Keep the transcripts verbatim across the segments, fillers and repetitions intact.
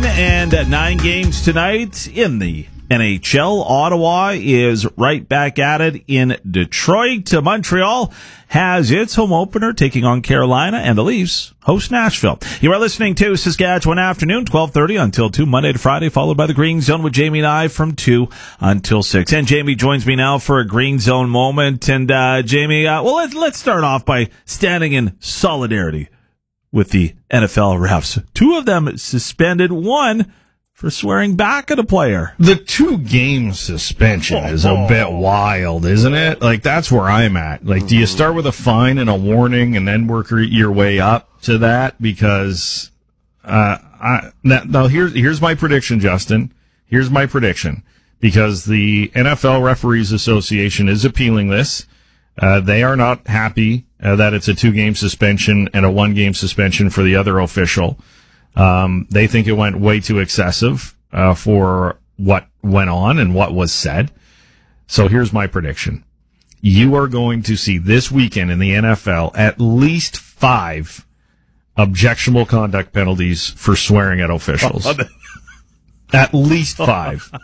nine, and uh, nine games tonight in the N H L. Ottawa is right back at it in Detroit. Montreal has its home opener taking on Carolina, and the Leafs host Nashville. You are listening to Saskatchewan Afternoon, twelve thirty until two, Monday to Friday, followed by the Green Zone with Jamie and I from two until six. And Jamie joins me now for a Green Zone moment. And uh, Jamie, uh, well, let's, let's start off by standing in solidarity with the N F L refs. Two of them suspended, one for swearing back at a player. The two-game suspension is a bit wild, isn't it? Like, that's where I'm at. Like, do you start with a fine and a warning and then work your way up to that? Because, uh, I, now, now here's, here's my prediction, Justin. Here's my prediction. Because the N F L Referees Association is appealing this. Uh, they are not happy uh, that it's a two-game suspension and a one-game suspension for the other official. Um, they think it went way too excessive uh, for what went on and what was said. So here's my prediction. You are going to see this weekend in the N F L at least five objectionable conduct penalties for swearing at officials. At least five.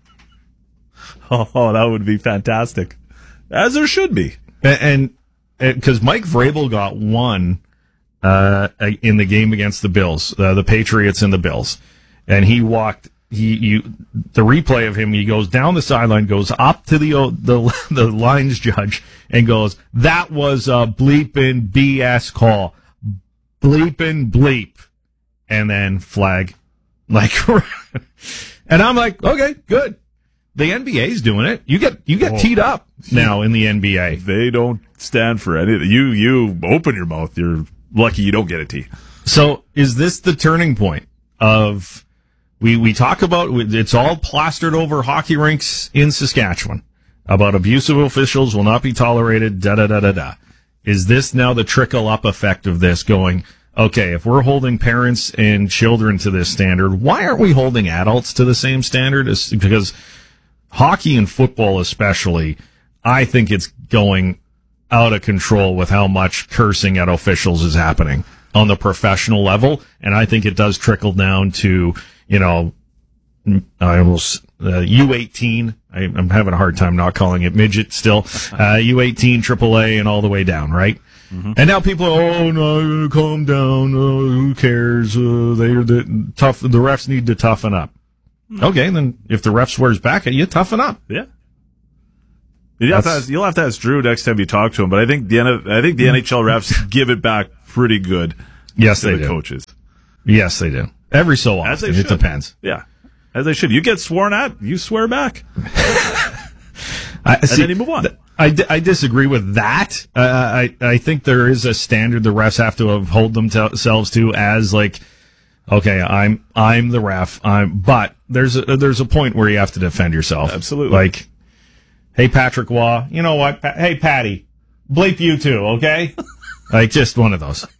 Oh, that would be fantastic. As there should be. And because Mike Vrabel got one uh, in the game against the Bills, uh, the Patriots and the Bills. And he walked, he, you, the replay of him, he goes down the sideline, goes up to the, the, the lines judge and goes, that was a bleeping B S call. Bleeping bleep. And then flag. Like, and I'm like, okay, good. The N B A's doing it. You get, you get oh. teed up now in the N B A. They don't stand for anything. You, you open your mouth. You're lucky you don't get a tee. So is this the turning point of, we, we talk about, it's all plastered over hockey rinks in Saskatchewan about abusive officials will not be tolerated, da da da da da. Is this now the trickle up effect of this going, okay, if we're holding parents and children to this standard, why aren't we holding adults to the same standard? It's because hockey and football especially, I think it's going out of control with how much cursing at officials is happening on the professional level. And I think it does trickle down to, you know, I almost, uh, U eighteen. I, I'm having a hard time not calling it midget still. Uh, U eighteen, triple A, and all the way down, right? Mm-hmm. And now people are, oh, no, calm down. Oh, who cares? Uh, they're the tough. The refs need to toughen up. Okay, then if the ref swears back at you, toughen up. Yeah. You'll have, to ask, you'll have to ask Drew next time you talk to him, but I think the I think the N H L refs give it back pretty good. Yes, to they the do. Coaches. Yes, they do. Every so often. As they it should. Depends. Yeah, as they should. You get sworn at, you swear back. I, and see, then you move on. I, I disagree with that. Uh, I I think there is a standard the refs have to hold themselves to as like, okay, I'm I'm the ref. I'm but there's a there's a point where you have to defend yourself. Absolutely. Like, hey Patrick Waugh, you know what? Pa- hey Patty, bleep you too, okay? Like just one of those.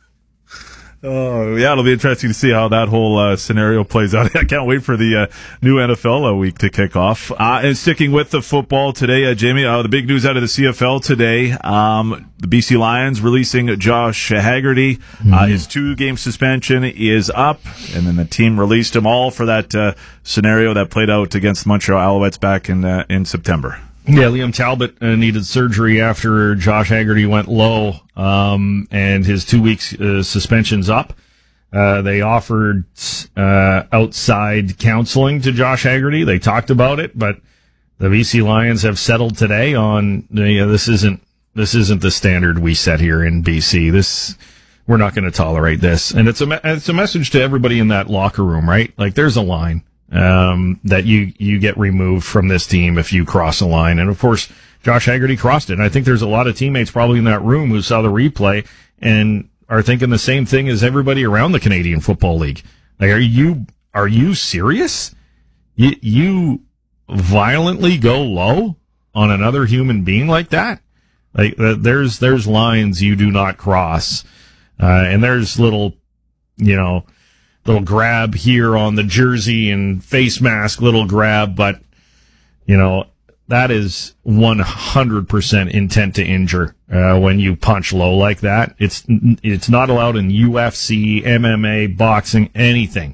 Oh, yeah, it'll be interesting to see how that whole uh, scenario plays out. I can't wait for the uh, new N F L uh, week to kick off. Uh, and sticking with the football today, uh, Jamie, uh, the big news out of the C F L today, um, the B C Lions releasing Josh Haggerty. Mm-hmm. Uh, his two-game suspension is up, and then the team released him all for that uh, scenario that played out against the Montreal Alouettes back in uh, in September. Yeah, Liam Talbot uh, needed surgery after Josh Haggerty went low, um, and his two weeks uh, suspension's up. Uh, they offered uh, outside counseling to Josh Haggerty. They talked about it, but the B C Lions have settled today on you know, this isn't this isn't the standard we set here in B C. This we're not going to tolerate this, and it's a me- it's a message to everybody in that locker room, right? Like there's a line. Um, that you, you get removed from this team if you cross a line. And of course, Josh Haggerty crossed it. And I think there's a lot of teammates probably in that room who saw the replay and are thinking the same thing as everybody around the Canadian Football League. Like, are you, are you serious? You, you violently go low on another human being like that? Like, uh, there's, there's lines you do not cross. Uh, and there's little, you know, little grab here on the jersey and face mask, little grab, but, you know, that is one hundred percent intent to injure uh, when you punch low like that. It's it's not allowed in U F C, M M A, boxing, anything.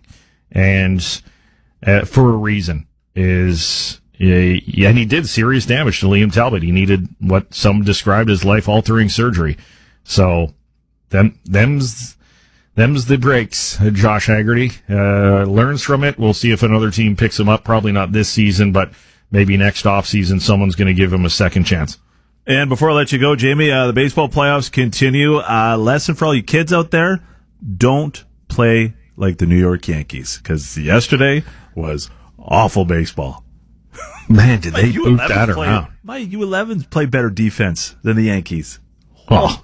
and uh, for a reason. Is uh, yeah, and he did serious damage to Liam Talbot. He needed what some described as life-altering surgery. So, them them's them's the breaks. Uh, Josh Haggerty uh, learns from it. We'll see if another team picks him up. Probably not this season, but maybe next offseason someone's going to give him a second chance. And before I let you go, Jamie, uh, the baseball playoffs continue. Uh, lesson for all you kids out there: don't play like the New York Yankees, because yesterday was awful baseball. Man, did they boot that play, around. My U elevens play better defense than the Yankees. Well,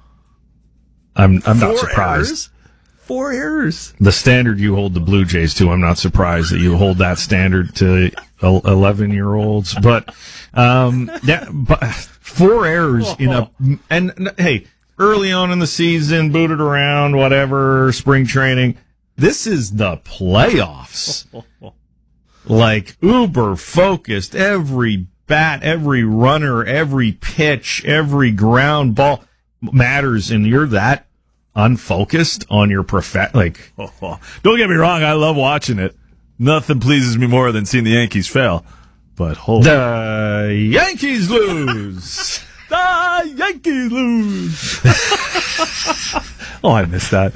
I'm I'm Four not surprised. Errors? Four errors. The standard you hold the Blue Jays to, I'm not surprised that you hold that standard to eleven-year-olds. But, um, yeah, but four errors in a, and, and hey, early on in the season, booted around, whatever, spring training. This is the playoffs. Like, uber focused. Every bat, every runner, every pitch, every ground ball matters, and you're that unfocused on your prof- like. Oh, oh. Don't get me wrong, I love watching it. Nothing pleases me more than seeing the Yankees fail. But holy, the Yankees lose. The Yankees lose. Oh, I missed that.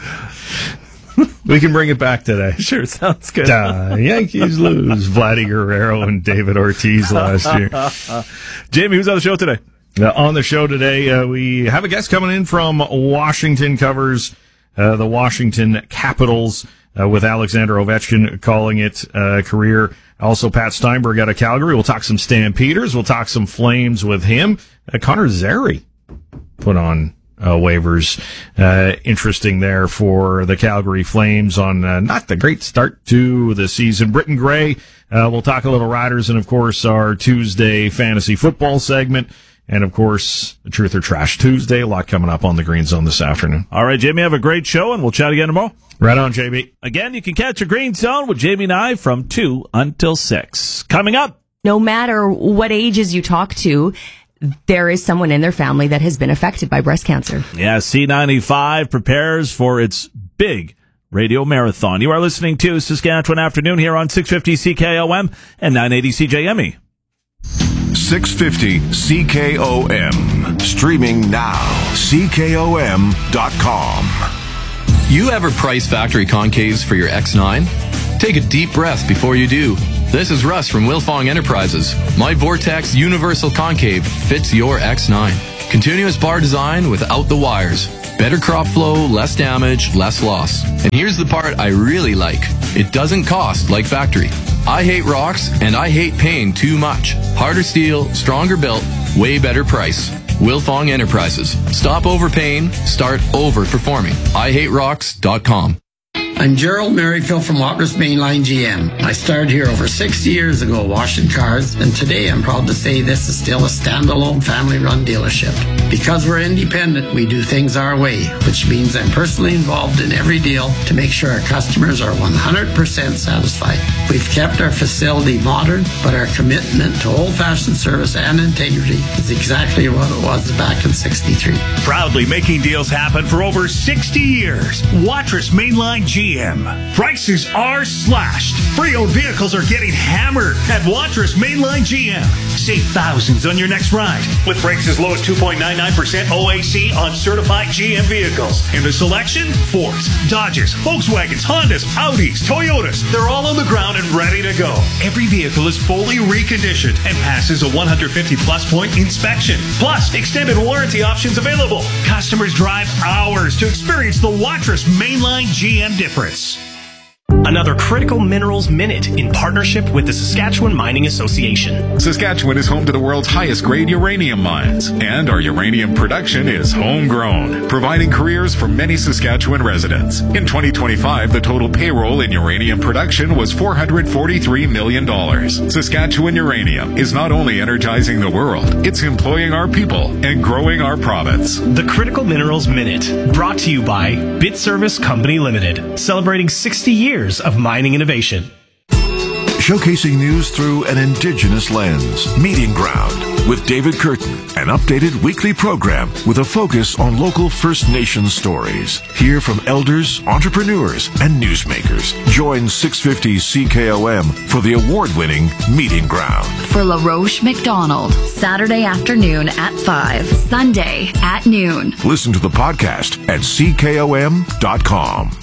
We can bring it back today. Sure, sounds good. The Yankees lose. Vladdy Guerrero and David Ortiz last year. Jamie, who's on the show today? Uh, on the show today, uh, we have a guest coming in from Washington, covers uh, the Washington Capitals uh, with Alexander Ovechkin calling it uh, career. Also, Pat Steinberg out of Calgary. We'll talk some Stampeders. We'll talk some Flames with him. Uh, Connor Zary put on uh, waivers. Uh, interesting there for the Calgary Flames on uh, not the great start to the season. Britton Gray, uh, we'll talk a little Riders and, of course, our Tuesday fantasy football segment. And, of course, the Truth or Trash Tuesday. A lot coming up on the Green Zone this afternoon. All right, Jamie, have a great show, and we'll chat again tomorrow. Right on, J B. Again, you can catch a Green Zone with Jamie and I from two until six. Coming up. No matter what ages you talk to, there is someone in their family that has been affected by breast cancer. Yeah, C ninety-five prepares for its big radio marathon. You are listening to Saskatchewan Afternoon here on six fifty C K O M and nine eighty C J M E. six fifty C K O M. Streaming now. C K O M dot com. You ever price factory concaves for your X nine? Take a deep breath before you do. This is Russ from Wilfong Enterprises. My Vortex Universal Concave fits your X nine. Continuous bar design without the wires. Better crop flow, less damage, less loss. And here's the part I really like. It doesn't cost like factory. I hate rocks and I hate paying too much. Harder steel, stronger built, way better price. Wilfong Enterprises. Stop overpaying, start overperforming. I hate rocks dot com. I'm Gerald Merrifield from Watrous Mainline G M. I started here over sixty years ago washing cars, and today I'm proud to say this is still a standalone family-run dealership. Because we're independent, we do things our way, which means I'm personally involved in every deal to make sure our customers are one hundred percent satisfied. We've kept our facility modern, but our commitment to old-fashioned service and integrity is exactly what it was back in sixty-three. Proudly making deals happen for over sixty years. Watrous Mainline G M. Prices are slashed. Pre-owned vehicles are getting hammered at Watrous Mainline G M. Save thousands on your next ride with rates as low as two point nine nine percent O A C on certified G M vehicles. And the selection? Fords, Dodges, Volkswagens, Hondas, Audis, Toyotas. They're all on the ground and ready to go. Every vehicle is fully reconditioned and passes a one hundred fifty plus point inspection. Plus, extended warranty options available. Customers drive hours to experience the Watrous Mainline G M difference. Another Critical Minerals Minute in partnership with the Saskatchewan Mining Association. Saskatchewan is home to the world's highest grade uranium mines, and our uranium production is homegrown, providing careers for many Saskatchewan residents. In twenty twenty-five, the total payroll in uranium production was four hundred forty-three million dollars. Saskatchewan Uranium is not only energizing the world, it's employing our people and growing our province. The Critical Minerals Minute, brought to you by Bit Service Company Limited, celebrating sixty years of mining innovation. showcasing news through an Indigenous lens. Meeting Ground with David Curtin, an updated weekly program with a focus on local First Nations stories. Hear from elders, entrepreneurs, and newsmakers. Join six fifty C K O M for the award-winning Meeting Ground. For LaRoche McDonald, Saturday afternoon at five, Sunday at noon. Listen to the podcast at C K O M dot com.